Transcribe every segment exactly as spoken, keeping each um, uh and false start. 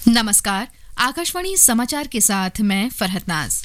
नमस्कार, आकाशवाणी समाचार के साथ मैं फरहत नाज।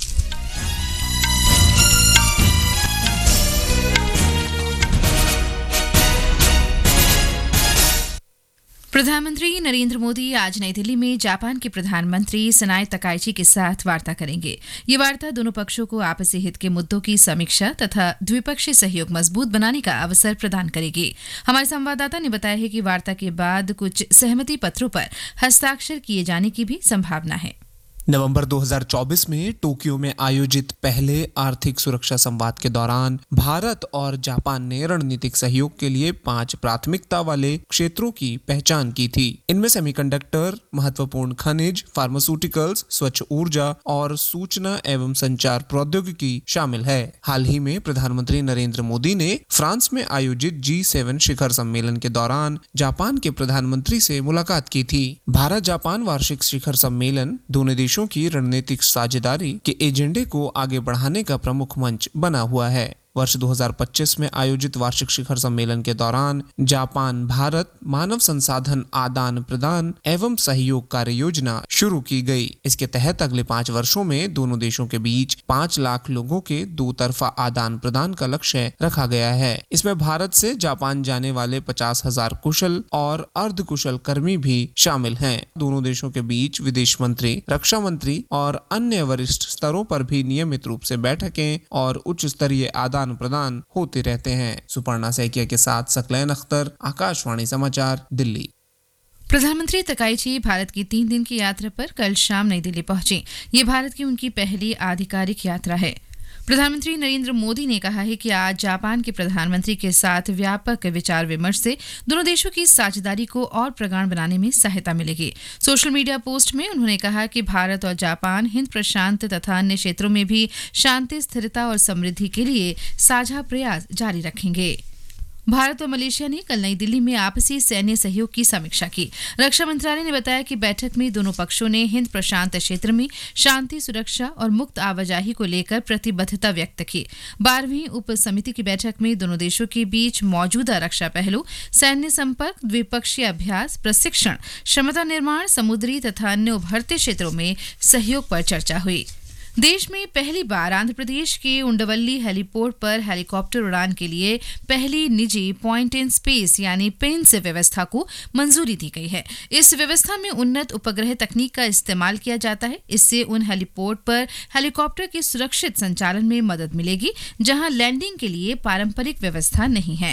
प्रधानमंत्री नरेंद्र मोदी आज नई दिल्ली में जापान के प्रधानमंत्री सनाए तकाइची के साथ वार्ता करेंगे। ये वार्ता दोनों पक्षों को आपसी हित के मुद्दों की समीक्षा तथा द्विपक्षीय सहयोग मजबूत बनाने का अवसर प्रदान करेगी। हमारे संवाददाता ने बताया है कि वार्ता के बाद कुछ सहमति पत्रों पर हस्ताक्षर किए जाने की भी संभावना है। नवंबर दो हज़ार चौबीस में टोक्यो में आयोजित पहले आर्थिक सुरक्षा संवाद के दौरान भारत और जापान ने रणनीतिक सहयोग के लिए पांच प्राथमिकता वाले क्षेत्रों की पहचान की थी। इनमें सेमीकंडक्टर, महत्वपूर्ण खनिज, फार्मास्यूटिकल्स, स्वच्छ ऊर्जा और सूचना एवं संचार प्रौद्योगिकी शामिल है। हाल ही में प्रधानमंत्री नरेंद्र मोदी ने फ्रांस में आयोजित जी सेवन शिखर सम्मेलन के दौरान जापान के प्रधानमंत्री से मुलाकात की थी। भारत जापान वार्षिक शिखर सम्मेलन दोनों देशों की रणनीतिक साझेदारी के एजेंडे को आगे बढ़ाने का प्रमुख मंच बना हुआ है। वर्ष दो हज़ार पच्चीस में आयोजित वार्षिक शिखर सम्मेलन के दौरान जापान भारत मानव संसाधन आदान प्रदान एवं सहयोग कार्य योजना शुरू की गई। इसके तहत अगले पाँच वर्षों में दोनों देशों के बीच पाँच लाख लोगों के दो तरफा आदान प्रदान का लक्ष्य रखा गया है। इसमें भारत से जापान जाने वाले पचास हजार कुशल और अर्ध कुशल कर्मी भी शामिल हैं। दोनों देशों के बीच विदेश मंत्री, रक्षा मंत्री और अन्य वरिष्ठ स्तरों पर भी नियमित रूप से बैठकें और उच्च स्तरीय आदान प्रदान होते रहते हैं। सुपर्णा सैकिया के साथ सकलैन अख्तर, आकाशवाणी समाचार, दिल्ली। प्रधानमंत्री तकाइची भारत की तीन दिन की यात्रा पर कल शाम नई दिल्ली पहुंचे। ये भारत की उनकी पहली आधिकारिक यात्रा है। प्रधानमंत्री नरेंद्र मोदी ने कहा है कि आज जापान के प्रधानमंत्री के साथ व्यापक विचार विमर्श से दोनों देशों की साझेदारी को और प्रगाढ़ बनाने में सहायता मिलेगी। सोशल मीडिया पोस्ट में उन्होंने कहा कि भारत और जापान हिंद प्रशांत तथा अन्य क्षेत्रों में भी शांति, स्थिरता और समृद्धि के लिए साझा प्रयास जारी रखेंगे। भारत और मलेशिया ने कल नई दिल्ली में आपसी सैन्य सहयोग की समीक्षा की। रक्षा मंत्रालय ने बताया कि बैठक में दोनों पक्षों ने हिंद प्रशांत क्षेत्र में शांति, सुरक्षा और मुक्त आवाजाही को लेकर प्रतिबद्धता व्यक्त की। बारहवीं उप समिति की बैठक में दोनों देशों के बीच मौजूदा रक्षा पहलू, सैन्य संपर्क, द्विपक्षीय अभ्यास, प्रशिक्षण, क्षमता निर्माण, समुद्री तथा अन्य उभरते क्षेत्रों में सहयोग पर चर्चा हुई। देश में पहली बार आंध्र प्रदेश के उंडवल्ली हेलीपोर्ट पर हेलीकॉप्टर उड़ान के लिए पहली निजी पॉइंट इन स्पेस यानी पेंस व्यवस्था को मंजूरी दी गई है। इस व्यवस्था में उन्नत उपग्रह तकनीक का इस्तेमाल किया जाता है। इससे उन हेलीपोर्ट पर हेलीकॉप्टर के सुरक्षित संचालन में मदद मिलेगी जहां लैंडिंग के लिए पारंपरिक व्यवस्था नहीं है।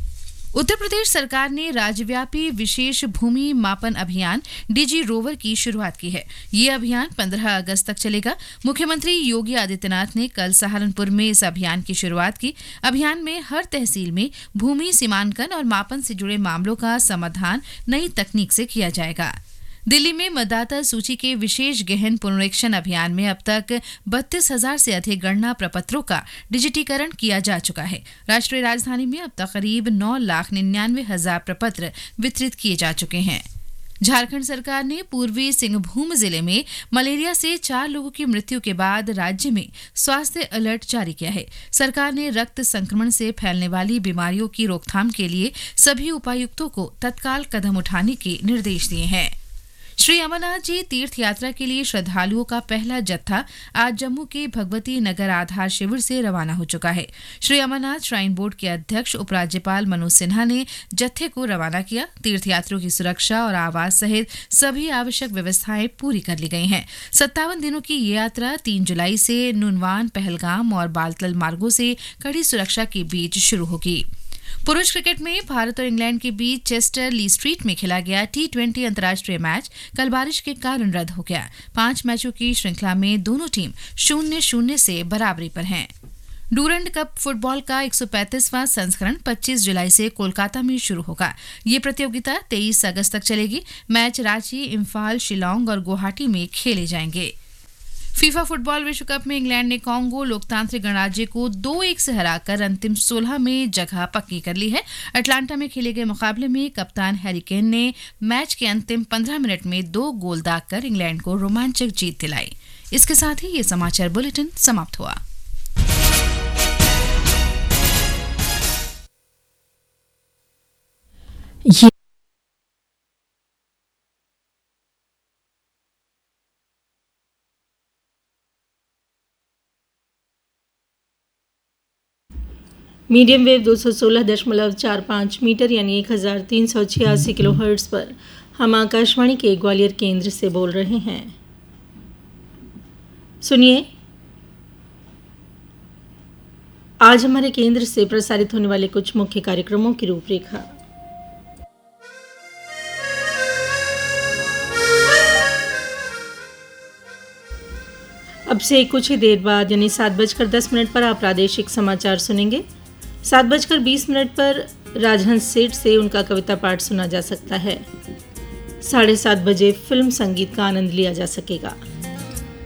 उत्तर प्रदेश सरकार ने राज्यव्यापी विशेष भूमि मापन अभियान डीजी रोवर की शुरुआत की है। ये अभियान पंद्रह अगस्त तक चलेगा। मुख्यमंत्री योगी आदित्यनाथ ने कल सहारनपुर में इस अभियान की शुरुआत की। अभियान में हर तहसील में भूमि सीमांकन और मापन से जुड़े मामलों का समाधान नई तकनीक से किया जाएगा। दिल्ली में मतदाता सूची के विशेष गहन पुनरीक्षण अभियान में अब तक बत्तीस हजार से अधिक गणना प्रपत्रों का डिजिटीकरण किया जा चुका है। राष्ट्रीय राजधानी में अब तक करीब नौ लाख निन्यानवे हजार प्रपत्र वितरित किए जा चुके हैं। झारखंड सरकार ने पूर्वी सिंहभूम जिले में मलेरिया से चार लोगों की मृत्यु के बाद राज्य में स्वास्थ्य अलर्ट जारी किया है। सरकार ने रक्त संक्रमण से फैलने वाली बीमारियों की रोकथाम के लिए सभी उपायुक्तों को तत्काल कदम उठाने के निर्देश दिए हैं। श्री अमरनाथ जी तीर्थ यात्रा के लिए श्रद्धालुओं का पहला जत्था आज जम्मू के भगवती नगर आधार शिविर से रवाना हो चुका है। श्री अमरनाथ श्राइन बोर्ड के अध्यक्ष उपराज्यपाल मनोज सिन्हा ने जत्थे को रवाना किया। तीर्थयात्रियों की सुरक्षा और आवास सहित सभी आवश्यक व्यवस्थाएं पूरी कर ली गई हैं। सत्तावन दिनों की ये यात्रा तीन जुलाई से नुनवान, पहलगाम और बालतल मार्गों से कड़ी सुरक्षा के बीच शुरू होगी। पुरुष क्रिकेट में भारत और इंग्लैंड के बीच चेस्टर ली स्ट्रीट में खेला गया टी ट्वेंटी अंतर्राष्ट्रीय मैच कल बारिश के कारण रद्द हो गया। पांच मैचों की श्रृंखला में दोनों टीम शून्य शून्य से बराबरी पर हैं। डूरंड कप फुटबॉल का एक सौ पैंतीसवां संस्करण पच्चीस जुलाई से कोलकाता में शुरू होगा। ये प्रतियोगिता तेईस अगस्त तक चलेगी। मैच रांची, इम्फाल, शिलोंग और गुवाहाटी में खेले जाएंगे। फीफा फुटबॉल विश्व कप में इंग्लैंड ने कांगो लोकतांत्रिक गणराज्य को दो एक से हराकर अंतिम सोलह में जगह पक्की कर ली है। अटलांटा में खेले गए मुकाबले में कप्तान हैरी केन ने मैच के अंतिम पंद्रह मिनट में दो गोल दागकर इंग्लैंड को रोमांचक जीत दिलाई। इसके साथ ही ये समाचार बुलेटिन समाप्त हुआ। ये मीडियम वेव दो सौ सोलह दशमलव चार पाँच मीटर यानी एक हज़ार तीन सौ छियासी किलो हर्ट्ज़ पर हम आकाशवाणी के ग्वालियर केंद्र से बोल रहे हैं। सुनिए आज हमारे केंद्र से प्रसारित होने वाले कुछ मुख्य कार्यक्रमों की रूपरेखा। अब से कुछ ही देर बाद यानी सात बजकर दस मिनट पर आप प्रादेशिक समाचार सुनेंगे। सात बजकर बीस मिनट पर राजहंस सेठ से उनका कविता पाठ सुना जा सकता है। साढ़े सात बजे फिल्म संगीत का आनंद लिया जा सकेगा।